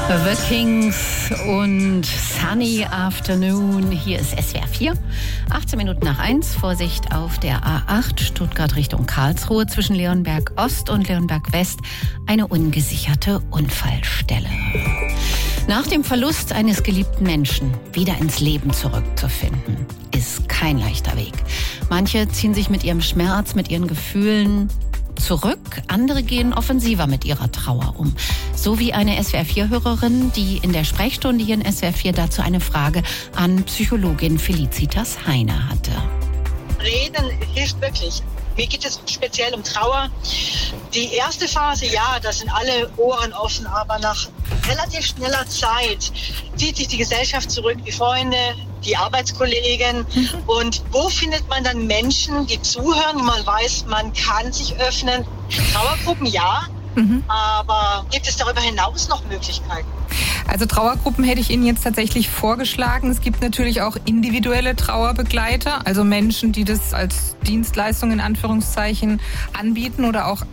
The Kings und Sunny Afternoon. Hier ist SWR 4. 18 Minuten nach 1. Vorsicht auf der A8 Stuttgart Richtung Karlsruhe zwischen Leonberg Ost und Leonberg West. Eine ungesicherte Unfallstelle. Nach dem Verlust eines geliebten Menschen wieder ins Leben zurückzufinden, ist kein leichter Weg. Manche ziehen sich mit ihrem Schmerz, mit ihren Gefühlen zurück, andere gehen offensiver mit ihrer Trauer um. So wie eine SWR4-Hörerin, die in der Sprechstunde hier in SWR4 dazu eine Frage an Psychologin Felicitas Heine hatte. Reden hilft wirklich. Mir geht es speziell um Trauer. Die erste Phase, ja, da sind alle Ohren offen, aber nach relativ schneller Zeit zieht sich die Gesellschaft zurück, die Freunde, die Arbeitskollegen. Und wo findet man dann Menschen, die zuhören, wo man weiß, man kann sich öffnen? Trauergruppen, ja. Aber gibt es darüber hinaus noch Möglichkeiten? Also Trauergruppen hätte ich Ihnen jetzt tatsächlich vorgeschlagen. Es gibt natürlich auch individuelle Trauerbegleiter, also Menschen, die das als Dienstleistung in Anführungszeichen anbieten oder auch